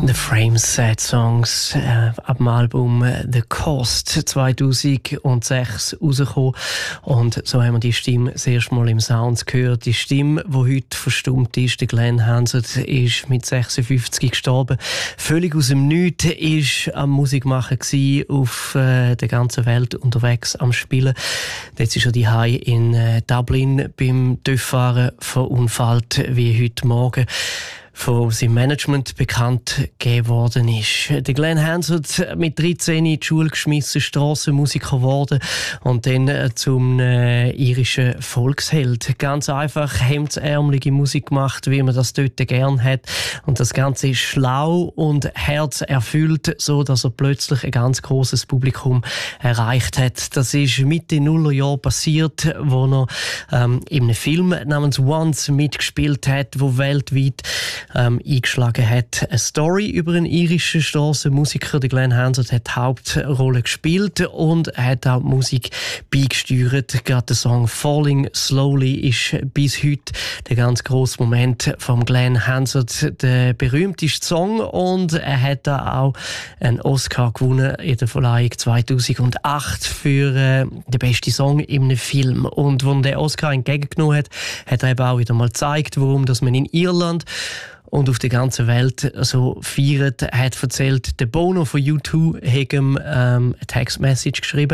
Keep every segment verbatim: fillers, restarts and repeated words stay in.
The Frames Sad Songs äh, ab dem Album The Cost zweitausendsechs rausgekommen. Und so haben wir die Stimme das erste Mal im Sounds gehört. Die Stimme, die heute verstummt ist, der Glenn Hansard, ist mit sechsundfünfzig gestorben. Völlig aus dem Nichts ist am Musikmachen gsi, auf äh, der ganzen Welt unterwegs am Spielen. Jetzt ist er daheim in äh, Dublin beim TÜV-Fahren verunfallt wie heute Morgen. Von seinem Management bekannt gegeben worden ist. Der Glenn Hansard mit dreizehn in die Schule geschmissen, Strassenmusiker geworden und dann äh, zum äh, irischen Volksheld. Ganz einfach hemdsärmelige Musik gemacht, wie man das dort gern hat. Und das Ganze ist schlau und herzerfüllt, so dass er plötzlich ein ganz grosses Publikum erreicht hat. Das ist Mitte Nullerjahre passiert, wo er ähm, in einem Film namens Once mitgespielt hat, wo weltweit Ähm, eingeschlagen hat. Eine Story über einen irischen Strassenmusiker. Der Glenn Hansard hat die Hauptrolle gespielt und hat auch die Musik beigesteuert. Gerade der Song Falling Slowly ist bis heute der ganz grosse Moment vom Glenn Hansard, der berühmteste Song, und er hat da auch einen Oscar gewonnen in der Verleihung zweitausendacht für äh, den besten Song in einem Film. Und als er den Oscar entgegengenommen hat, hat er eben auch wieder mal gezeigt, warum dass man in Irland und auf der ganzen Welt so feiert. Er hat erzählt, der Bono von U zwei hat ihm ähm, eine Textmessage geschrieben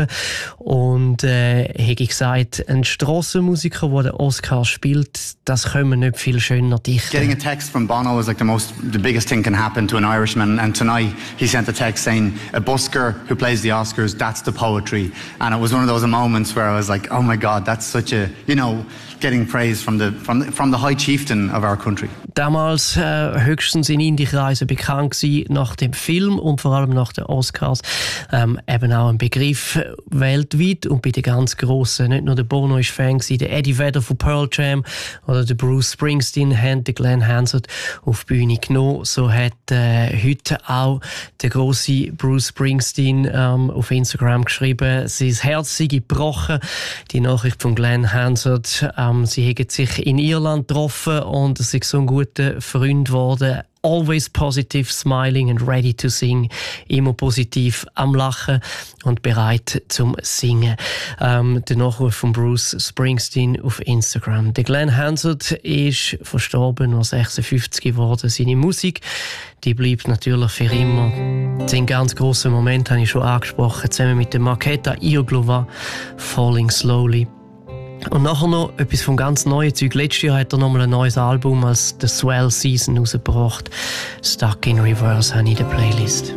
und äh, hat gesagt, ein Strassenmusiker, der den Oscar spielt, das können wir nicht viel schöner dichten. Getting a text from Bono was like the most, the biggest thing can happen to an Irishman, and tonight he sent a text saying, a busker who plays the Oscars, that's the poetry. And it was one of those moments where I was like, oh my God, that's such a, you know, getting praise from the, from the, from the high chieftain of our country. Damals äh, höchstens in Indie-Kreisen bekannt gewesen, nach dem Film und vor allem nach den Oscars. Ähm, eben auch ein Begriff weltweit und bei den ganz Grossen. Nicht nur der Bono war Fan gewesen, der Eddie Vedder von Pearl Jam oder der Bruce Springsteen haben den Glenn Hansard auf die Bühne genommen. So hat äh, heute auch der grosse Bruce Springsteen ähm, auf Instagram geschrieben, sein Herz sei gebrochen. Die Nachricht von Glenn Hansard, ähm, sie haben sich in Irland getroffen und es ist so ein guter Freund geworden. Always positive, smiling and ready to sing. Immer positiv am Lachen und bereit zum Singen. Ähm, der Nachruf von Bruce Springsteen auf Instagram. Der Glenn Hansard ist verstorben, nur sechsundfünfzig geworden. Seine Musik, die bleibt natürlich für immer. Den ganz grossen Moment habe ich schon angesprochen, zusammen mit der Marketa Irglova, Falling Slowly. Und nachher noch etwas vom ganz neuen Zeug. Letztes Jahr hat er nochmal ein neues Album als The Swell Season rausgebracht. Stuck in Reverse habe ich in der Playlist.